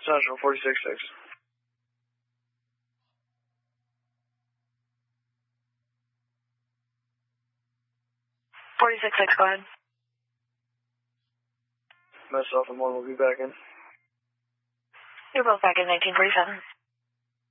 Central 46-6. 46-6, go ahead. Myself and one will be back in. You're both back in 1947.